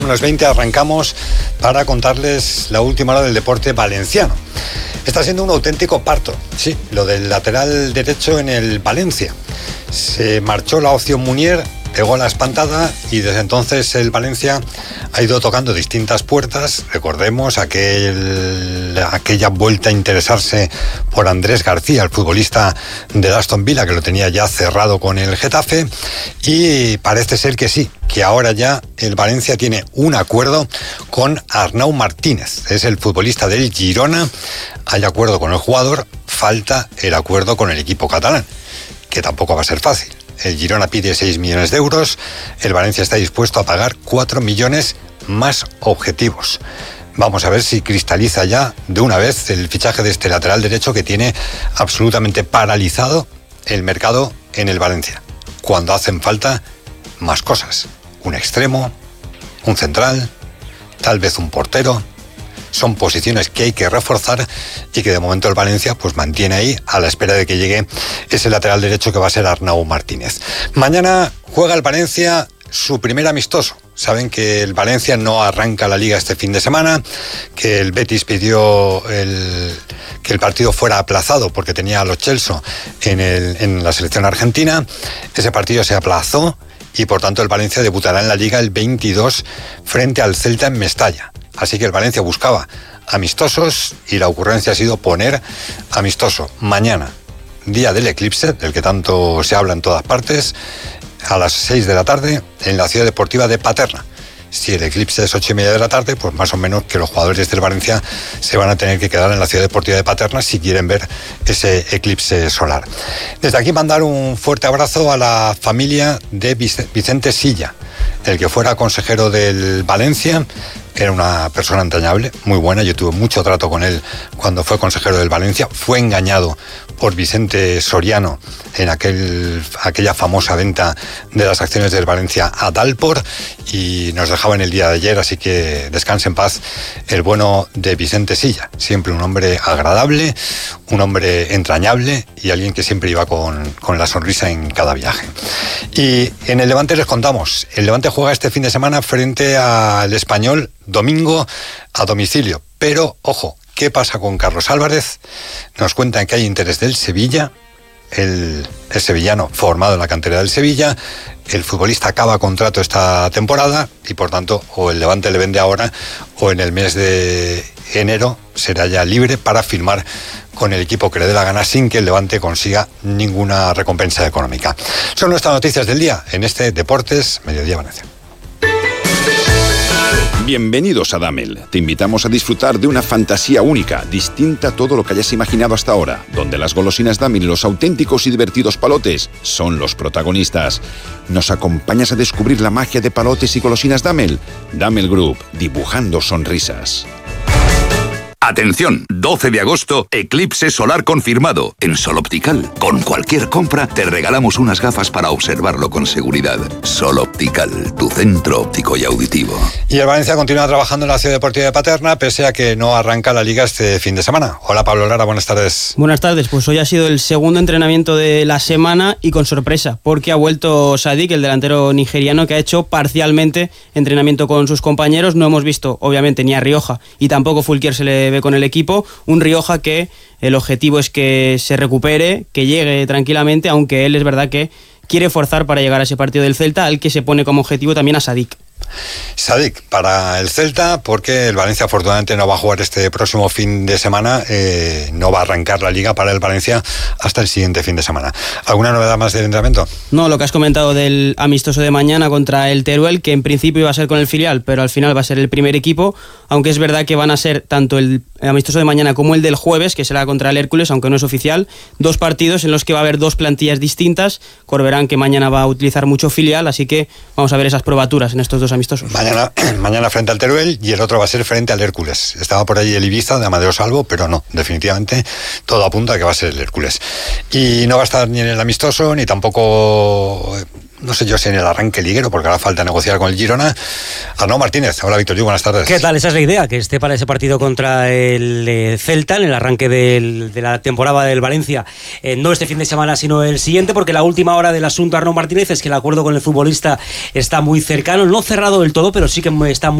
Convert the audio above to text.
Los 20 arrancamos para contarles la última hora del deporte valenciano. Está siendo un auténtico parto, sí, lo del lateral derecho en el Valencia. Se marchó la opción Munier, pegó la espantada y desde entonces el Valencia ha ido tocando distintas puertas. Recordemos aquella vuelta a interesarse por Andrés García, el futbolista del Aston Villa, que lo tenía ya cerrado con el Getafe, y parece ser que sí, que ahora ya el Valencia tiene un acuerdo con Arnau Martínez. Es el futbolista del Girona. Hay acuerdo con el jugador, falta el acuerdo con el equipo catalán, que tampoco va a ser fácil. El Girona pide 6 millones de euros, el Valencia está dispuesto a pagar 4 millones más objetivos. Vamos a ver si cristaliza ya de una vez el fichaje de este lateral derecho que tiene absolutamente paralizado el mercado en el Valencia, cuando hacen falta más cosas. Un extremo, un central, tal vez un portero. Son posiciones que hay que reforzar y que de momento el Valencia pues mantiene ahí a la espera de que llegue ese lateral derecho que va a ser Arnau Martínez. Mañana juega el Valencia su primer amistoso. Saben que el Valencia no arranca la Liga este fin de semana, que el Betis pidió que el partido fuera aplazado porque tenía a los Chelsea en la selección argentina. Ese partido se aplazó y por tanto el Valencia debutará en la Liga el 22 frente al Celta en Mestalla. Así que el Valencia buscaba amistosos y la ocurrencia ha sido poner amistoso mañana, día del eclipse, del que tanto se habla en todas partes, a las 6 de la tarde en la Ciudad Deportiva de Paterna. Si el eclipse es 8:30 de la tarde, pues más o menos que los jugadores del Valencia se van a tener que quedar en la Ciudad Deportiva de Paterna si quieren ver ese eclipse solar. Desde aquí mandar un fuerte abrazo a la familia de Vicente Silla, el que fuera consejero del Valencia. Era una persona entrañable, muy buena. Yo tuve mucho trato con él cuando fue consejero del Valencia. Fue engañado por Vicente Soriano en aquella famosa venta de las acciones del Valencia a Dalpor y nos dejaba en el día de ayer, así que descanse en paz el bueno de Vicente Silla. Siempre un hombre agradable, un hombre entrañable y alguien que siempre iba con la sonrisa en cada viaje. Y en el Levante les contamos, el Levante juega este fin de semana frente al Español, domingo a domicilio, pero ojo, ¿qué pasa con Carlos Álvarez? Nos cuentan que hay interés del Sevilla, el sevillano formado en la cantera del Sevilla. El futbolista acaba contrato esta temporada y por tanto o el Levante le vende ahora o en el mes de enero será ya libre para firmar con el equipo que le dé la gana sin que el Levante consiga ninguna recompensa económica. Son nuestras noticias del día en este Deportes Mediodía Valencia. Bienvenidos a Damel. Te invitamos a disfrutar de una fantasía única, distinta a todo lo que hayas imaginado hasta ahora, donde las golosinas Damel y los auténticos y divertidos palotes son los protagonistas. ¿Nos acompañas a descubrir la magia de palotes y golosinas Damel? Damel Group, dibujando sonrisas. Atención, 12 de agosto, eclipse solar confirmado en Sol Optical. Con cualquier compra te regalamos unas gafas para observarlo con seguridad. Sol Optical, tu centro óptico y auditivo. Y el Valencia continúa trabajando en la Ciudad Deportiva de Paterna pese a que no arranca la Liga este fin de semana. Hola Pablo Lara, buenas tardes. Buenas tardes, pues hoy ha sido el segundo entrenamiento de la semana y con sorpresa, porque ha vuelto Sadik, el delantero nigeriano, que ha hecho parcialmente entrenamiento con sus compañeros. No hemos visto, obviamente, ni a Rioja y tampoco Fulquier se le ve con el equipo. Un Rioja que el objetivo es que se recupere, que llegue tranquilamente, aunque él es verdad que quiere forzar para llegar a ese partido del Celta, al que se pone como objetivo también a Sadik. Sadik para el Celta, porque el Valencia afortunadamente no va a jugar este próximo fin de semana, no va a arrancar la Liga para el Valencia hasta el siguiente fin de semana. ¿Alguna novedad más del entrenamiento? No, lo que has comentado del amistoso de mañana contra el Teruel, que en principio iba a ser con el filial, pero al final va a ser el primer equipo, aunque es verdad que van a ser tanto el amistoso de mañana como el del jueves, que será contra el Hércules, aunque no es oficial, dos partidos en los que va a haber dos plantillas distintas. Corberán, que mañana va a utilizar mucho filial, así que vamos a ver esas probaturas en estos dos amistosos. Mañana frente al Teruel y el otro va a ser frente al Hércules. Estaba por ahí el Ibiza de Amadeo Salvo, pero no, definitivamente todo apunta a que va a ser el Hércules. Y no va a estar ni en el amistoso ni tampoco no sé yo si en el arranque liguero, porque ahora falta negociar con el Girona. Arnau Martínez, hola Víctor Yu, buenas tardes. ¿Qué tal? Esa es la idea, que esté para ese partido contra el Celta, en el arranque de la temporada del Valencia, no este fin de semana, sino el siguiente, porque la última hora del asunto, Arnau Martínez, es que el acuerdo con el futbolista está muy cercano, no cerrado del todo, pero sí que está muy